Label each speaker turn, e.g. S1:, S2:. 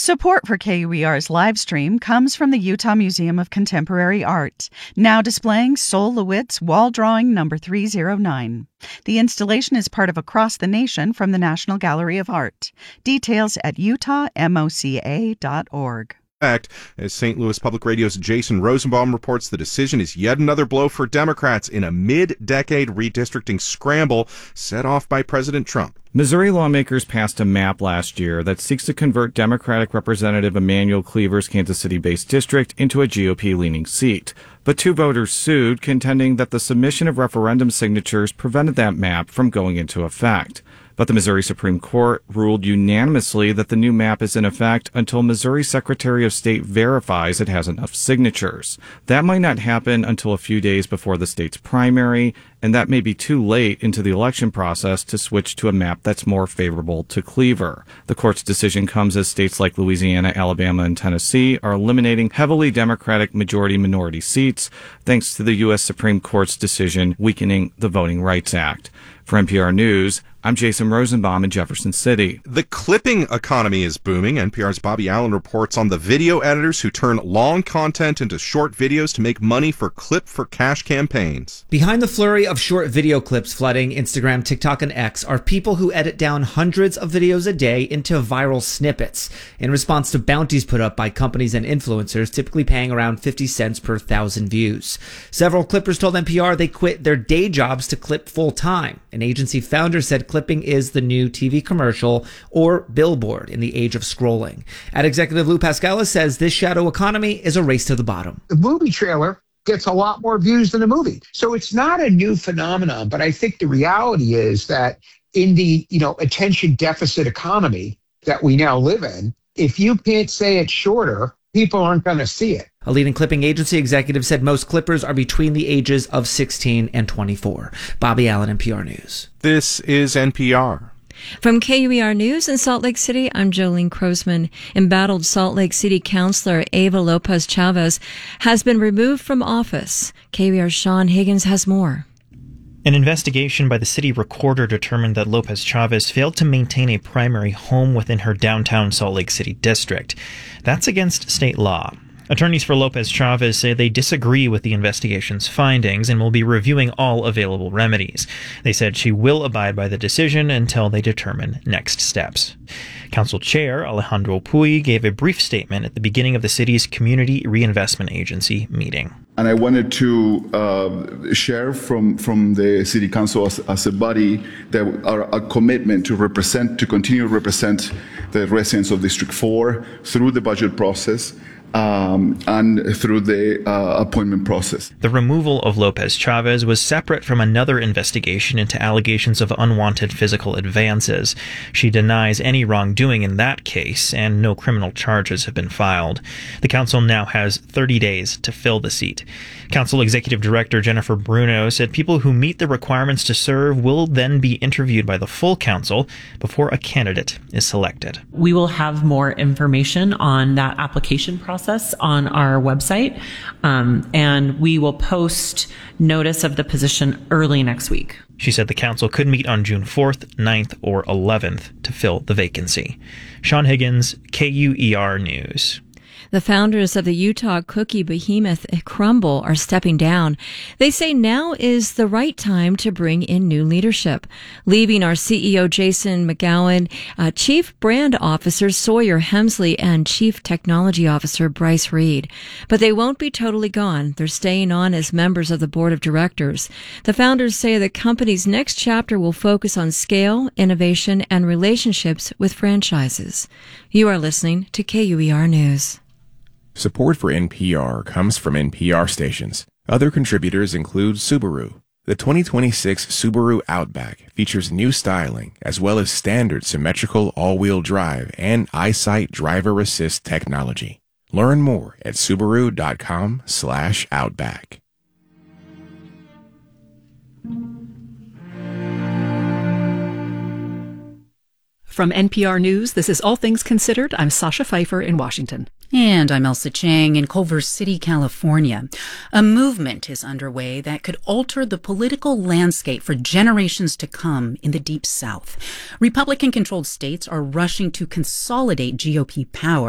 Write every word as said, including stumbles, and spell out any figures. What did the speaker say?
S1: Support for K U E R's live stream comes from the Utah Museum of Contemporary Art, now displaying Sol LeWitt's wall drawing number three oh nine. The installation is part of Across the Nation from the National Gallery of Art. Details at utah m o c a dot org.
S2: As Saint Louis Public Radio's Jason Rosenbaum reports, the decision is yet another blow for Democrats in a mid-decade redistricting scramble set off by President Trump.
S3: Missouri lawmakers passed a map last year that seeks to convert Democratic Representative Emanuel Cleaver's Kansas City-based district into a G O P-leaning seat. But two voters sued, contending that the submission of referendum signatures prevented that map from going into effect. But the Missouri Supreme Court ruled unanimously that the new map is in effect until Missouri Secretary of State verifies it has enough signatures. That might not happen until a few days before the state's primary, and that may be too late into the election process to switch to a map that's more favorable to Cleaver. The court's decision comes as states like Louisiana, Alabama, and Tennessee are eliminating heavily Democratic majority-minority seats, thanks to the U S Supreme Court's decision weakening the Voting Rights Act. For N P R News, I'm Jason Rosenbaum in Jefferson City.
S2: The clipping economy is booming. N P R's Bobby Allen reports on the video editors who turn long content into short videos to make money for clip-for-cash campaigns.
S4: Behind the flurry of short video clips flooding Instagram, TikTok, and X are people who edit down hundreds of videos a day into viral snippets in response to bounties put up by companies and influencers, typically paying around fifty cents per thousand views. Several clippers told N P R they quit their day jobs to clip full-time. An agency founder said clipping is the new T V commercial or billboard in the age of scrolling. Ad executive Lou Pascala says this shadow economy is a race to the bottom.
S5: The movie trailer gets a lot more views than the movie. So it's not a new phenomenon, but I think the reality is that in the, you know, attention deficit economy that we now live in, if you can't say it shorter, people aren't going to see it.
S4: A leading clipping agency executive said most clippers are between the ages of sixteen and twenty-four. Bobby Allen, N P R News.
S2: This is N P R.
S6: From K U E R News in Salt Lake City, I'm Jolene Krosman. Embattled Salt Lake City Councilor Ava Lopez Chavez has been removed from office. K U E R's Sean Higgins has more.
S7: An investigation by the city recorder determined that Lopez Chavez failed to maintain a primary home within her downtown Salt Lake City district. That's against state law. Attorneys for Lopez Chavez say they disagree with the investigation's findings and will be reviewing all available remedies. They said she will abide by the decision until they determine next steps. Council Chair Alejandro Puy gave a brief statement at the beginning of the city's Community Reinvestment Agency meeting.
S8: And I wanted to uh, share from, from the City Council as, as a body that our, our commitment to represent, to continue to represent the residents of District four through the budget process, Um, and through the uh, appointment process.
S7: The removal of Lopez Chavez was separate from another investigation into allegations of unwanted physical advances. She denies any wrongdoing in that case, and no criminal charges have been filed. The council now has thirty days to fill the seat. Council Executive Director Jennifer Bruno said people who meet the requirements to serve will then be interviewed by the full council before a candidate is selected.
S9: We will have more information on that application process on our website, um, and we will post notice of the position early next week.
S7: She said the council could meet on June fourth, ninth, or eleventh to fill the vacancy. Sean Higgins, K U E R News.
S6: The founders of the Utah cookie behemoth Crumbl are stepping down. They say now is the right time to bring in new leadership. Leaving are C E O Jason McGowan, uh, Chief Brand Officer Sawyer Hemsley, and Chief Technology Officer Bryce Reed. But they won't be totally gone. They're staying on as members of the board of directors. The founders say the company's next chapter will focus on scale, innovation, and relationships with franchises. You are listening to K U E R News.
S10: Support for N P R comes from N P R stations. Other contributors include Subaru. The twenty twenty-six Subaru Outback features new styling as well as standard symmetrical all-wheel drive and EyeSight driver assist technology. Learn more at Subaru.com slash Outback.
S11: From N P R News, this is All Things Considered. I'm Sasha Pfeiffer in Washington.
S12: And I'm Elsa Chang in Culver City, California. A movement is underway that could alter the political landscape for generations to come in the Deep South. Republican-controlled states are rushing to consolidate G O P power